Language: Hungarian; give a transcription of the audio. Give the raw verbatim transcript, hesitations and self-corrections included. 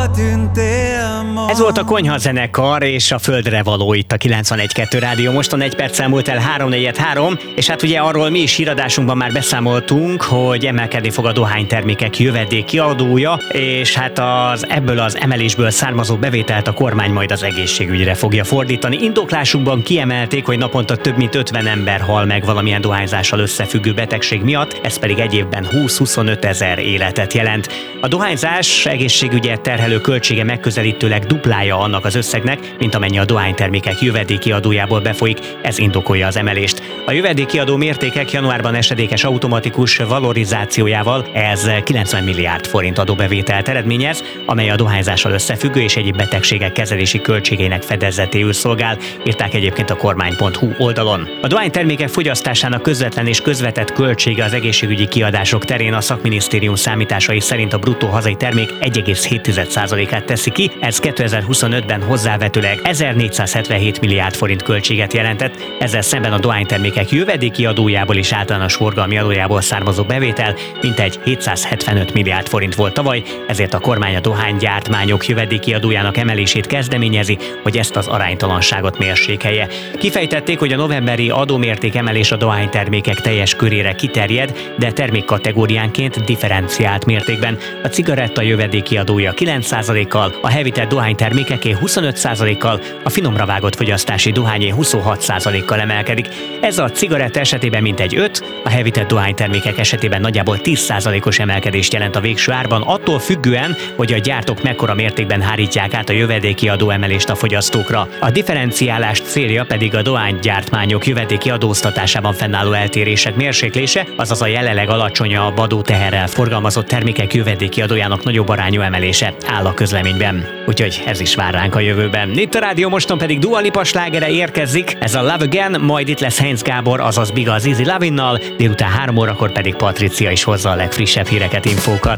Ez volt a Konyha zenekar és a Földre való itt a kilencvenegy kettő Rádió. Mostan egy perc elmúlt el három negyven három, és hát ugye arról mi is híradásunkban már beszámoltunk, hogy emelkedni fog a dohánytermékek jövedéki adója, és hát az ebből az emelésből származó bevételt a kormány majd az egészségügyre fogja fordítani. Indoklásunkban kiemelték, hogy naponta több mint ötven ember hal meg valamilyen dohányzással összefüggő betegség miatt, ez pedig egy évben húsz-huszonöt ezer életet jelent. A dohányzás egészségügyet terhelő költsége megközelítőleg duplája annak az összegnek, mint amennyi a dohánytermékek jövedéki adójából befolyik, ez indokolja az emelést. A jövedéki adó mértékek januárban esedékes automatikus valorizációjával ez kilencven milliárd forint adóbevételt eredményez, amely a dohányzással összefüggő és egyéb betegségek kezelési költségeinek fedezetéül szolgál, írták egyébként a kormány pont hu oldalon. A dohánytermékek fogyasztásának közvetlen és közvetett költsége az egészségügyi kiadások terén a szakminisztérium számításai szerint a bruttó hazai termék egy egész hét százalékát teszi ki, ez kétezer-huszonötben hozzávetőleg ezernégyszázhetvenhét milliárd forint költséget jelentett, ezzel szemben a dohánytermékek jövedéki adójából és általános forgalmi adójából származó bevétel mintegy hétszázhetvenöt milliárd forint volt tavaly, ezért a kormány a dohánygyártmányok jövedéki adójának emelését kezdeményezi, hogy ezt az aránytalanságot mérsékelje. Kifejtették, hogy a novemberi adómérték emelés a dohánytermékek teljes körére kiterjed, de termékkategóriánként differenciált mértékben. A cigaretta jövedéki adója kilenc százalékkal, a hevitett dohánytermékeké huszonöt százalékkal, a finomra vágott fogyasztási dohányé huszonhat százalékkal emelkedik. Ez a cigaretta esetében mintegy öt, a hevitett dohánytermékek esetében nagyjából tíz százalékos emelkedést jelent a végső árban, attól függően, hogy a gyártók mekkora mértékben hárítják át a jövedéki adóemelést a fogyasztókra. A differenciálás célja pedig a dohánygyártmányok jövedéki adóztatásában fennálló eltérések mérséklése, azaz a jelenleg alacsonyabb adóteherrel forgalmazott termékek jövedéki adójának nagyobb arányú emelése áll a közleményben. Úgyhogy ez is vár ránk a jövőben. Itt a Rádió Moston pedig Dua Lipa slágere érkezik, ez a Love Again, majd itt lesz Heinz Gábor, azaz Biga az Easy Lovinnal, délután három órakor pedig Patricia is hozza a legfrissebb híreket, infókat.